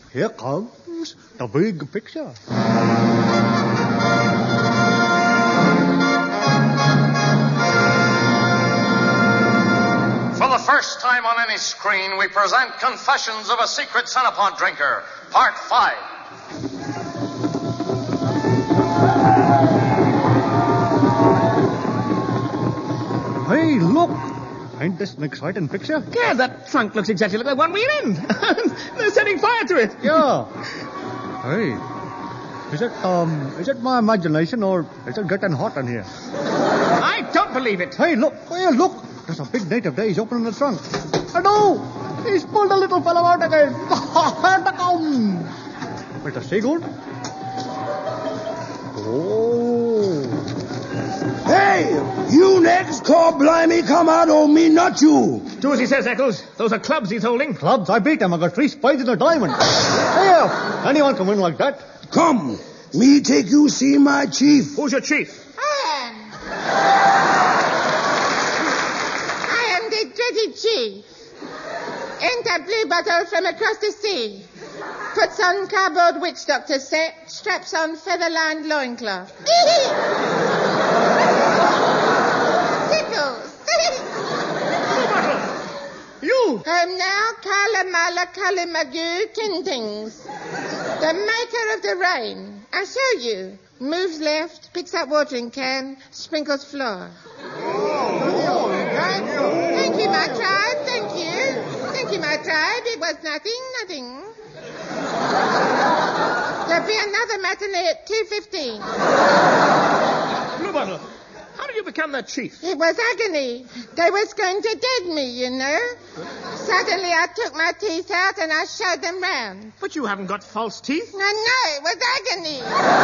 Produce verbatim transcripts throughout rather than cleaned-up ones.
Here comes the big picture. For the first time on any screen, we present Confessions of a Secret Cenopod Drinker, Part five. Hey, look! Ain't this an exciting picture? Yeah, that trunk looks exactly like the one we're in. They're setting fire to it. Yeah. Hey, is it, um, is it my imagination or is it getting hot in here? I don't believe it. Hey, look, hey, look! There's a big native there. He's opening the trunk. Oh, no! He's pulled the little fellow out again. With the seagull? Oh. Hey, you next, call blimey, come out on me, not you. Do as he says, Eccles. Those are clubs he's holding. Clubs? I beat him. I got three spades and a diamond. Here, anyone can win like that. Come, me take you see my chief. Who's your chief? I am. I am the dreaded chief. Enter blue bottle from across the sea. Puts on cardboard witch doctor set. Straps on feather-lined loincloth. You! I'm now Kalamala Kalimagoo Tintings, the maker of the rain. I show you. Moves left, picks up watering can, sprinkles floor. Oh, thank you, my tribe, thank you. Thank you, my tribe. It was nothing, nothing. There'll be another matinee at two fifteen. Blue Bottle, how did you become that chief? It was agony. They was going to dead me, you know. Suddenly I took my teeth out and I showed them round. But you haven't got false teeth. No, no, it was agony.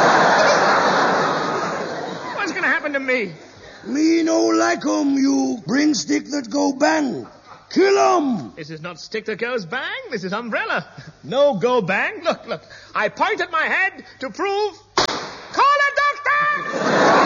What's going to happen to me? Me no like 'em, you bring stick that go bang. Kill 'em. This is not stick that goes bang. This is umbrella. No go bang. Look, look. I point at my head to prove... Call a doctor!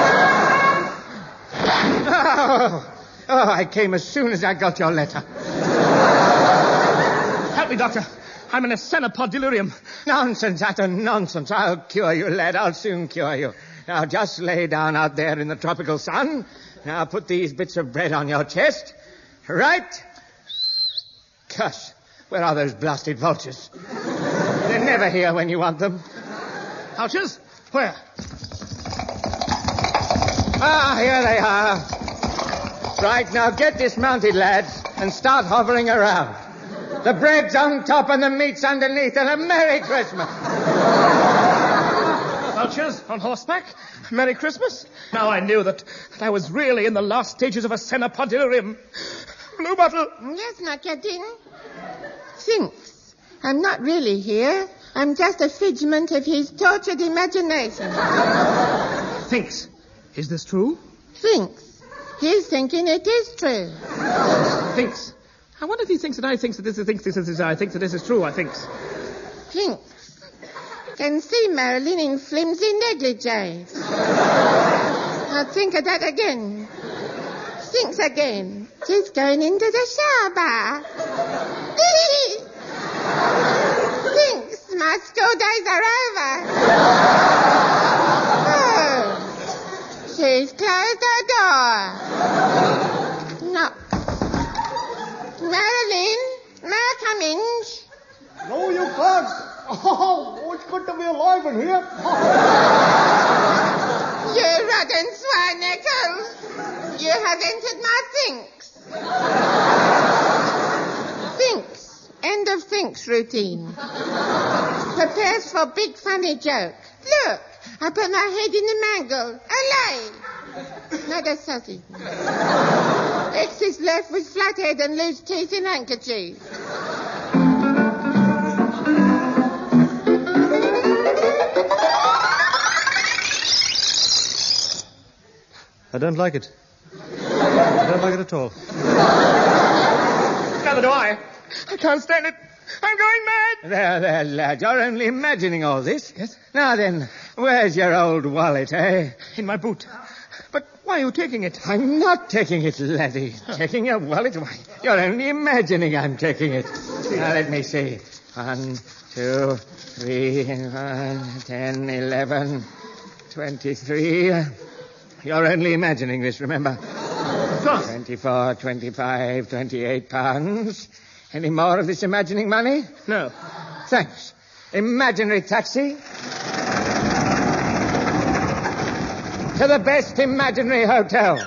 Oh, oh, I came as soon as I got your letter. Help me, doctor. I'm in a cenopod delirium. Nonsense, utter nonsense. I'll cure you, lad. I'll soon cure you. Now, just lay down out there in the tropical sun. Now, put these bits of bread on your chest. Right. Gosh, where are those blasted vultures? They're never here when you want them. Vultures? Where? Ah, here they are. Right, now get dismounted, lads, and start hovering around. The bread's on top and the meat's underneath, and a Merry Christmas. Vultures on horseback? Merry Christmas? Now I knew that, that I was really in the last stages of a cenopod delirium. Blue Bottle. Yes, my captain. Thinks. I'm not really here. I'm just a figment of his tortured imagination. Thinks. Is this true? Thinks. He's thinking it is true. Thinks. I wonder if he thinks that I think that this is thinks this is I think that this is true. I thinks. Thinks. Can see Marilyn in flimsy negligees. I'll think of that again. Thinks again. She's going into the shower bar. Thinks my school days are over. Oh, she's closed her door. No. Marilyn, may I come in? No, you can't. Oh, it's good to be alive in here. You rotten swine, Eccles. You have entered my thinks. Thinks. End of thinks routine. Prepares for big funny joke. Look, I put my head in the mangle. Olay. Not a sausage. X is left with flat head and loose teeth in handkerchief. I don't like it. I don't like it at all. Neither do I. I can't stand it. I'm going mad. There, there, lad. You're only imagining all this. Yes? Now then, where's your old wallet, eh? In my boot. But why are you taking it? I'm not taking it, laddie. Taking your wallet? Why, you're only imagining I'm taking it. Now, let me see. One, two, three, one, ten, eleven, twenty-three. You're only imagining this, remember? Twenty-four, twenty-five, twenty-eight pounds. Any more of this imagining money? No. Thanks. Imaginary taxi. To the best imaginary hotel.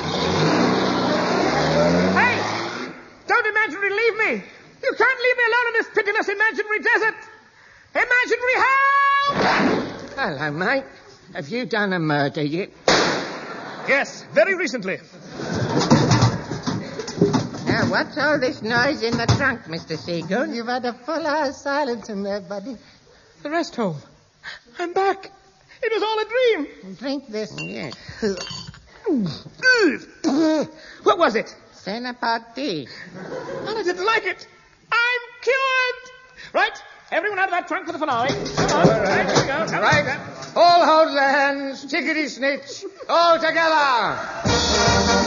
Hey! Don't imaginary leave me! You can't leave me alone in this pitiless imaginary desert! Imaginary help! Hello, mate. Have you done a murder yet? Yes, very recently. Now, what's all this noise in the trunk, Mister Seagoon? You've had a full hour's silence in there, buddy. The rest home. I'm back. It was all a dream. Drink this. Yes. What was it? Senapati. And I didn't like it. I'm cured. Right, everyone out of that trunk for the finale. Come on. Right, here we go. Come Right. on. All hold their hands. Chickadee snitch. All together.